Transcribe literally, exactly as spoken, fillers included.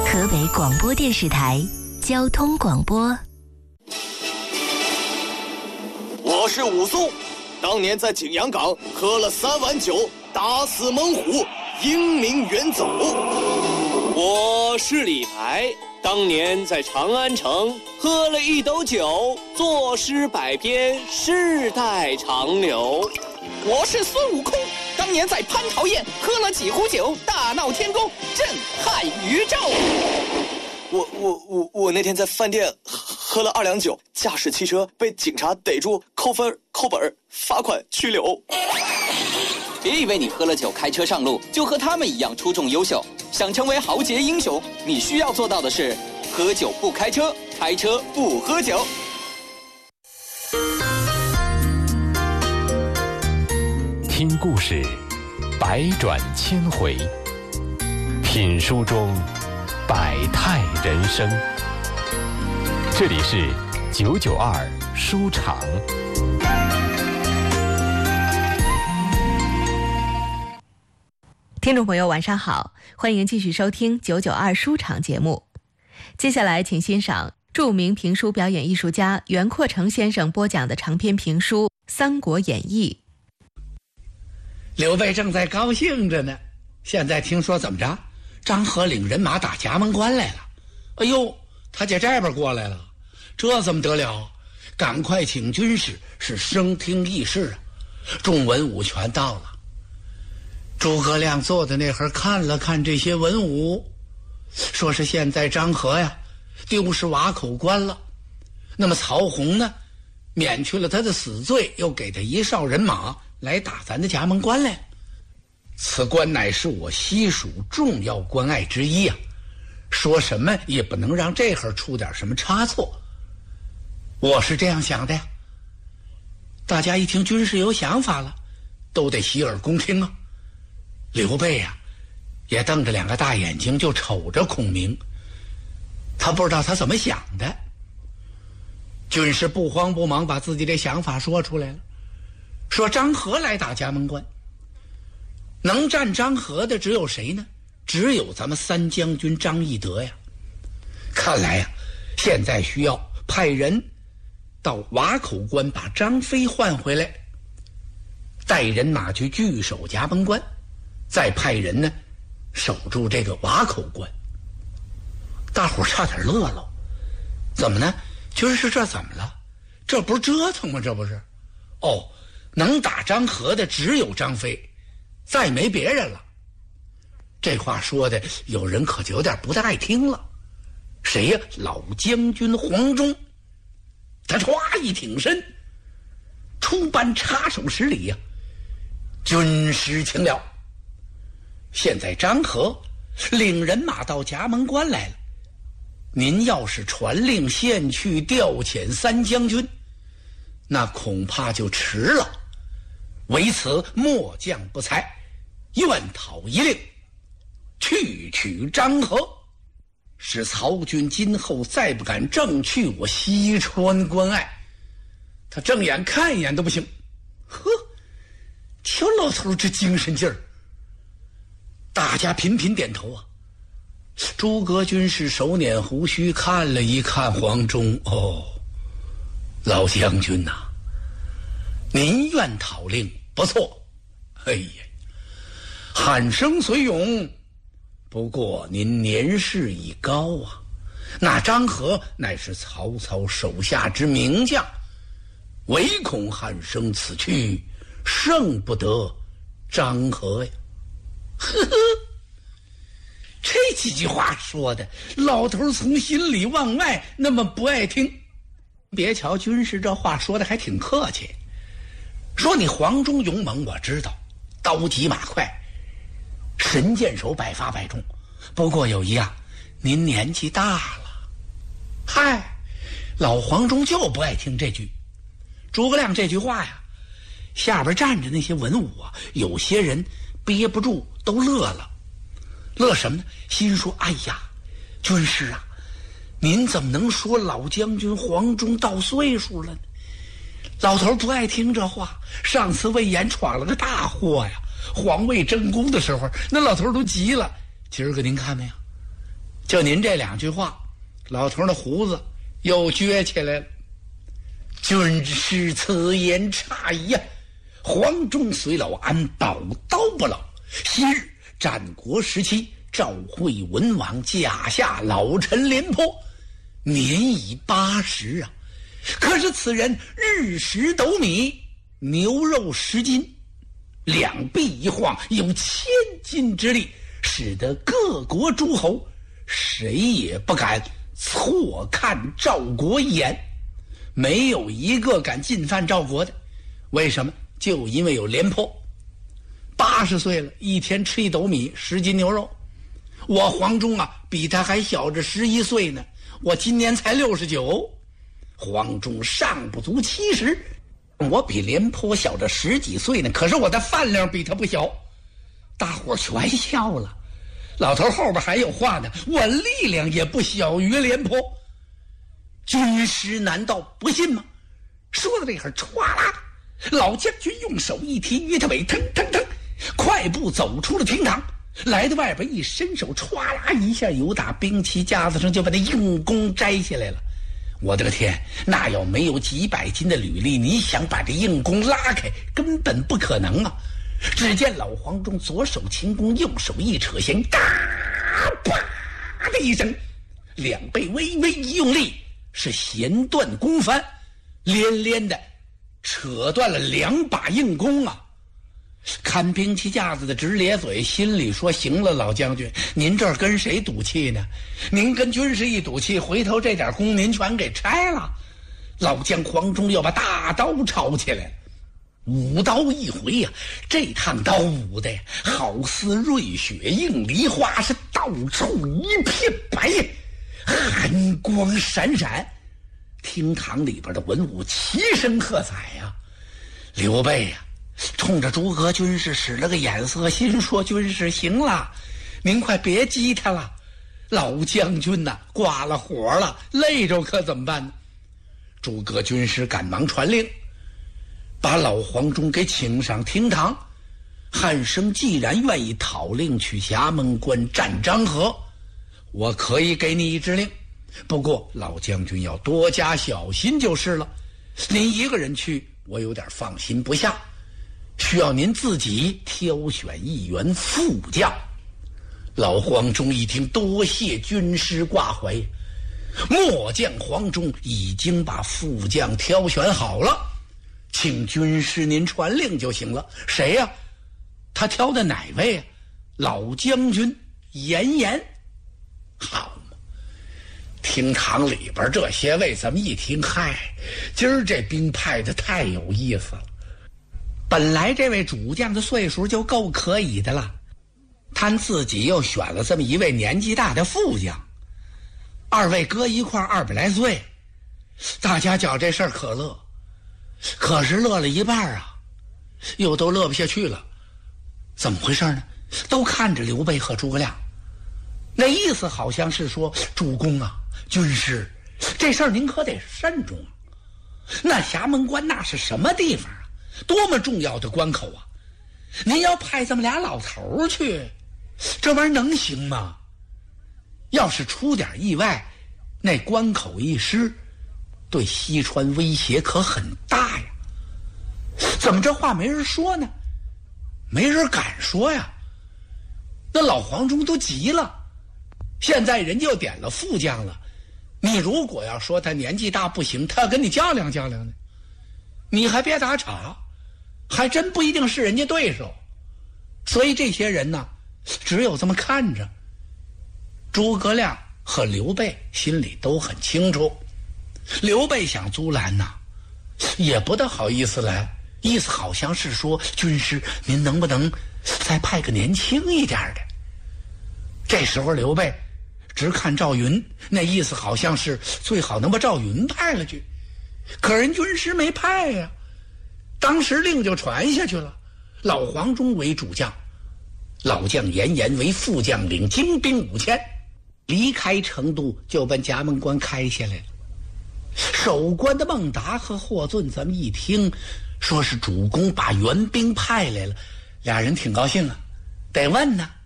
河北广播电视台交通广播。 我是武松，当年在景阳冈喝了三碗酒，打死猛虎，英名远走。 我是李白，当年在长安城喝了一斗酒，作诗百篇，世代长流。 我是孙悟空，当年在蟠桃宴喝了几壶酒，大闹天宫，震撼宇宙。 我我我我那天在饭店喝了二两酒，驾驶汽车被警察逮住，扣分、扣本、罚款、拘留。 别以为你喝了酒开车上路就和他们一样出众优秀，想成为豪杰英雄，你需要做到的是喝酒不开车，开车不喝酒。 听故事，百转千回；品书中百态人生。这里是九九二书场。 听众朋友晚上好，欢迎继续收听九九二书场节目。接下来请欣赏著名评书表演艺术家袁阔成先生播讲的长篇评书《三国演义》。 刘备正在高兴着呢，现在听说怎么着，张合领人马打葭萌关来了。哎呦，他家这边过来了，这怎么得了？赶快请军士，是声听议事啊！众文武全到了。诸葛亮坐在那儿看了看这些文武，说是现在张合呀丢失瓦口关了，那么曹洪呢免去了他的死罪，又给他一哨人马来打咱的葭萌关来。此关乃是我西蜀重要关隘之一啊，说什么也不能让这会儿出点什么差错。我是这样想的呀。大家一听军事有想法了，都得洗耳恭听啊。刘备呀、啊，也瞪着两个大眼睛就瞅着孔明，他不知道他怎么想的。军士不慌不忙把自己的想法说出来了，说张合来打葭萌关，能战张合的只有谁呢？只有咱们三将军张翼德呀。看来呀，现在需要派人到瓦口关把张飞换回来，带人马去据守葭萌关，再派人呢守住这个瓦口关。大伙差点乐了，怎么呢？军师这怎么了？这不是折腾吗？这不是？哦，能打张合的只有张飞，再没别人了。这话说的有人可就有点不太爱听了。谁呀？老将军黄忠。他歘一挺身，出班插手施礼呀、啊，军师请了。现在张合领人马到葭萌关来了，您要是传令现去调遣三将军，那恐怕就迟了。为此末将不才，愿讨一令，去取张合，使曹军今后再不敢正去我西川关隘。他正眼看一眼都不行。呵，瞧老头这精神劲儿。大家频频点头啊。诸葛军士手捻胡须，看了一看黄忠，哦，老将军呐、啊，您愿讨令不错。哎呀，喊声虽勇，不过您年事已高啊。那张合乃是曹操手下之名将，唯恐汉升此去，胜不得张合呀。呵呵，这几句话说的老头从心里往外那么不爱听。别瞧军师这话说的还挺客气，说你黄忠勇猛我知道，刀急马快，神箭手百发百中，不过有一样，您年纪大了。嗨，老黄忠就不爱听这句。诸葛亮这句话呀，下边站着那些文武啊，有些人憋不住都乐了。乐什么呢？心说，哎呀，军师啊，您怎么能说老将军黄忠到岁数了呢？老头不爱听这话，上次魏延闯了个大祸呀，皇位争功的时候，那老头都急了。今儿个您看没有， 就您这两句话，老头的胡子又撅起来了。军师此言差矣呀！黄忠随老安，宝刀不老。昔日战国时期，赵惠文王驾下老臣廉颇，年已八十啊。可是此人日食斗米，牛肉十斤，两臂一晃有千斤之力，使得各国诸侯谁也不敢错看赵国一眼，没有一个敢进犯赵国的。为什么？就因为有廉颇。八十岁了，一天吃一斗米，十斤牛肉。我黄忠啊，比他还小着十一岁呢，我今年才六十九。黄忠尚不足七十，我比廉颇小着十几岁呢，可是我的饭量比他不小。大伙全笑了。老头后边还有话呢，我力量也不小于廉颇。军师难道不信吗？说到这会儿，歘啦，老将军用手一提于他尾，腾腾腾，快步走出了厅堂，来到外边一伸手，歘啦一下，由打兵器架子上就把那硬弓摘下来了。我的个天，那要没有几百斤的履历，你想把这硬弓拉开，根本不可能啊！只见老黄忠左手擒弓，右手一扯弦，哒啪的一声，两背微微一用力，是弦断弓翻，连连的扯断了两把硬弓啊！看兵器架子的直咧嘴，心里说：行了，老将军，您这儿跟谁赌气呢？您跟军师一赌气，回头这点弓您全给拆了。老将黄忠要把大刀抄起来了，舞刀一回呀、啊，这趟刀舞的好似瑞雪映梨花，是到处一片白，寒光闪闪。厅堂里边的文武齐声喝彩呀、啊！刘备呀、啊，冲着诸葛军师使了个眼色，心说：军师行了，您快别激他了，老将军呐、啊，挂了火了，累着可怎么办呢？诸葛军师赶忙传令，把老黄忠给请上厅堂。汉升既然愿意讨令去衙门关战张合，我可以给你一支令，不过老将军要多加小心就是了。您一个人去，我有点放心不下，需要您自己挑选一员副将。老黄忠一听，多谢军师挂怀。末将黄忠已经把副将挑选好了，请军师您传令就行了。谁呀、啊？他挑的哪位啊？老将军严颜。好嘛，厅堂里边这些位怎么一听，嗨，今儿这兵派的太有意思了。本来这位主将的岁数就够可以的了，他自己又选了这么一位年纪大的副将，二位搁一块二百来岁，大家觉这事儿可乐。可是乐了一半啊，又都乐不下去了。怎么回事呢？都看着刘备和诸葛亮，那意思好像是说：主公啊，军师，这事儿您可得慎重啊。那衙门关那是什么地方啊？多么重要的关口啊！您要派这么俩老头去，这玩意儿能行吗？要是出点意外，那关口一失，对西川威胁可很大呀。怎么这话没人说呢？没人敢说呀。那老黄忠都急了，现在人就点了副将了，你如果要说他年纪大不行，他要跟你较量较量呢，你还别打岔，还真不一定是人家对手。所以这些人呢，只有这么看着。诸葛亮和刘备心里都很清楚，刘备想阻拦呐，也不大好意思来，意思好像是说：军师您能不能再派个年轻一点的？这时候刘备只看赵云，那意思好像是最好能把赵云派了去，可人军师没派呀、啊，当时令就传下去了。老黄忠为主将，老将严颜为副将，领精兵五千，离开成都就奔衙门关开下来了。守关的孟达和霍峻咱们一听说是主公把援兵派来了，俩人挺高兴啊，得问呢，